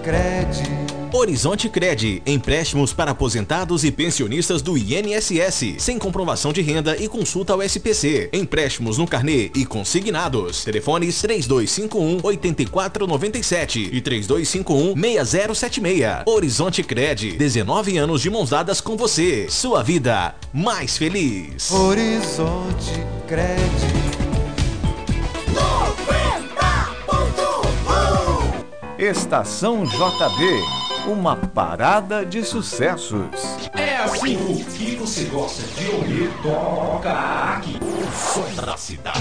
Cred. Horizonte Cred, empréstimos para aposentados e pensionistas do INSS, sem comprovação de renda e consulta ao SPC. Empréstimos no carnê e consignados. Telefones 3251-8497 e 3251-6076. Horizonte Cred, 19 anos de mãos dadas com você. Sua vida mais feliz. Horizonte Cred. Estação JB, uma parada de sucessos. É assim, o que você gosta de ouvir, toca aqui. O som da cidade.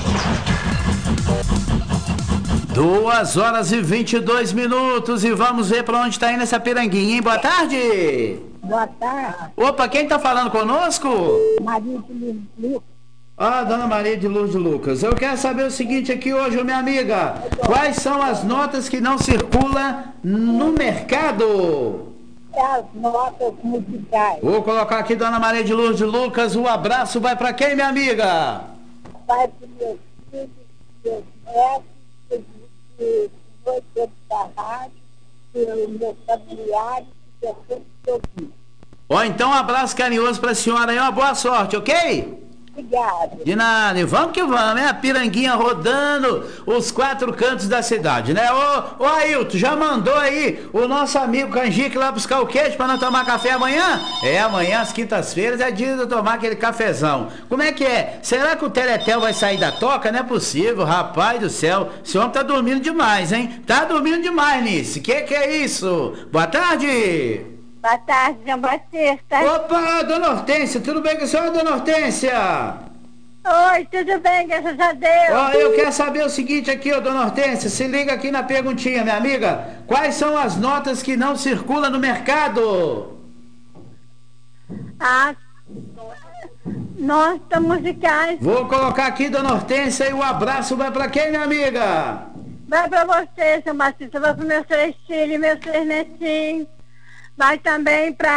2h22 e vamos ver pra onde tá indo essa piranguinha, hein? Boa tarde! Boa tarde. Opa, quem tá falando conosco? Maria de Lucas. Ah, dona Maria de Lourdes Lucas, eu quero saber o seguinte aqui hoje, minha amiga. Quais são as notas que não circulam no mercado? As notas musicais. Vou colocar aqui, dona Maria de Lourdes Lucas, o abraço vai pra quem, minha amiga? Vai para meus filhos, meus netos, que foi dentro da rádio, pelos meus familiares, que eu sempre ouvi. Ó, então um abraço carinhoso pra senhora aí, uma boa sorte, ok? Obrigada. De nada, e vamos que vamos, é a piranguinha rodando os 4 cantos da cidade, né? Ô Ailton, já mandou aí o nosso amigo Canjique lá buscar o queijo pra não tomar café amanhã? É, amanhã, às quintas-feiras, é dia de eu tomar aquele cafezão. Como é que é? Será que o Teletel vai sair da toca? Não é possível, rapaz do céu. Esse homem tá dormindo demais, hein? Tá dormindo demais, Nice. Que é isso? Boa tarde! Boa tarde, João Batista. Opa, dona Hortência, tudo bem com a senhora, dona Hortência? Oi, tudo bem, graças a Deus. Ó, eu quero saber o seguinte aqui, ó, dona Hortência, se liga aqui na perguntinha, minha amiga. Quais são as notas que não circulam no mercado? As notas musicais. Vou colocar aqui, dona Hortência, e o abraço vai pra quem, minha amiga? Vai pra você, João Batista, vai para meus 3 filhos, meus 3 netinhos. Vai também para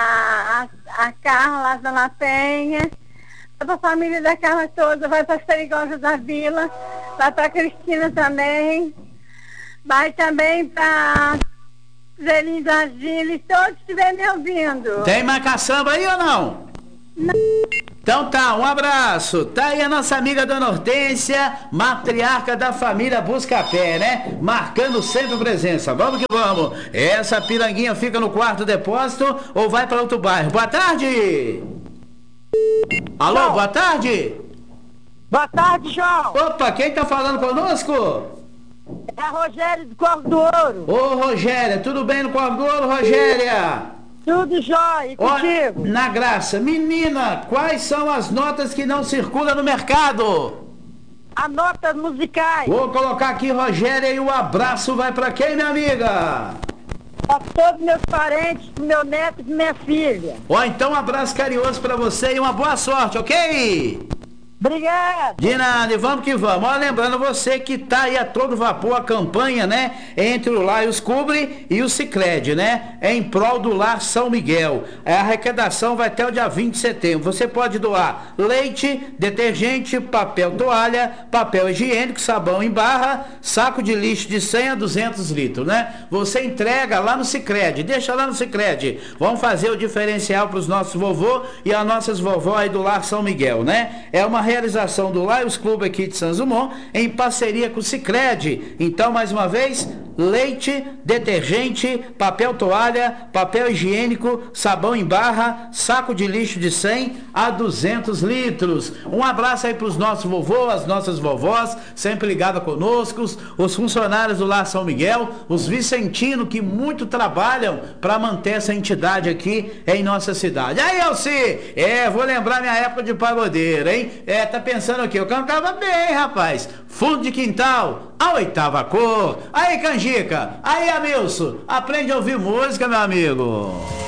a Carla, Dona Penha, vai para a família da Carla toda, vai para as Perigosas da Vila, vai para a Cristina também, vai também para Zelinho da Gile, todos que estiverem me ouvindo. Tem mais caçamba aí ou não? Não. Então tá, um abraço. Tá aí a nossa amiga Dona Hortência, matriarca da família Buscapé, né? Marcando sempre presença. Vamos que vamos. Essa piranguinha fica no quarto depósito ou vai para outro bairro? Boa tarde! Alô, João. boa tarde! Boa tarde, João. Opa, quem tá falando conosco? É a Rogéria do Corvo do Ouro. Ô, Rogéria, tudo bem no Corvo do Ouro, Rogéria? Tudo jóia, e contigo? Ó, na graça. Menina, quais são as notas que não circulam no mercado? As notas musicais. Vou colocar aqui, Rogéria, e o abraço vai pra quem, minha amiga? Para todos meus parentes, pro meu neto e minha filha. Ó, então um abraço carinhoso pra você e uma boa sorte, ok? Obrigado. De nada, e vamos que vamos. Ó, lembrando você que tá aí a todo vapor a campanha, né? Entre o Laios Cubre e o Sicredi, né? Em prol do Lar São Miguel. A arrecadação vai até o dia 20 de setembro. Você pode doar leite, detergente, papel toalha, papel higiênico, sabão em barra, saco de lixo de 100 a 200 litros, né? Você entrega lá no Sicredi, deixa lá no Sicredi. Vamos fazer o diferencial para os nossos vovô e as nossas vovó aí do Lar São Miguel, né? É uma realização do Laios Clube aqui de Santos Dumont em parceria com o Sicredi. Então, mais uma vez, leite, detergente, papel toalha, papel higiênico, sabão em barra, saco de lixo de 100 a 200 litros. Um abraço aí para os nossos vovôs, as nossas vovós, sempre ligada conosco, os funcionários do Lar São Miguel, os vicentinos que muito trabalham para manter essa entidade aqui em nossa cidade. Aí, Elci, vou lembrar minha época de pagodeiro, hein? Tá pensando o quê? Eu cantava bem, rapaz. Fundo de quintal, a 8ª cor. Aí, Canjica, aí, Amilson, aprende a ouvir música, meu amigo.